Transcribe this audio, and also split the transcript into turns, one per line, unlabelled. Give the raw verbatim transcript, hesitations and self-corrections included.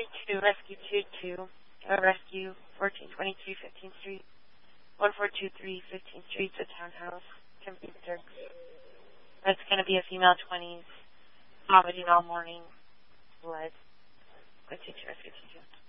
two two, Rescue two two, uh, Rescue fourteen twenty-three fifteenth Street, one four two three fifteenth Street, the townhouse, Tempe, Turks. It's going to be a female twenties, vomiting all morning, blood. Go two two, Rescue two two.